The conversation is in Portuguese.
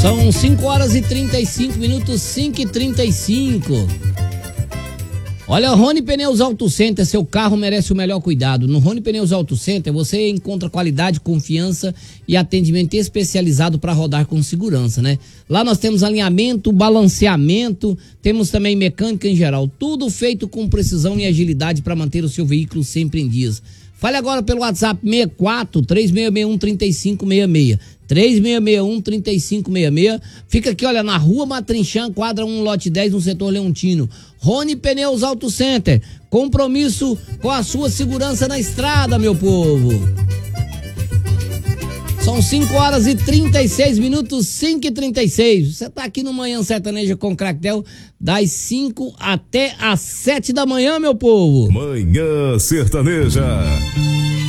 São 5 horas e 35 minutos, 5h35. Olha, Rony Pneus Auto Center, seu carro merece o melhor cuidado. No Rony Pneus Auto Center você encontra qualidade, confiança e atendimento especializado para rodar com segurança, né? Lá nós temos alinhamento, balanceamento, temos também mecânica em geral, tudo feito com precisão e agilidade para manter o seu veículo sempre em dias. Fale agora pelo WhatsApp 64 3661 3566. 3661-3566. Fica aqui, olha, na Rua Matrinchã, quadra 1, lote 10, no setor Leontino. Rony Pneus Auto Center. Compromisso com a sua segurança na estrada, meu povo. São 5 horas e 36 minutos, 5h36. Você tá aqui no Manhã Sertaneja com Cracktel, das 5 até as 7 da manhã, meu povo. Manhã Sertaneja.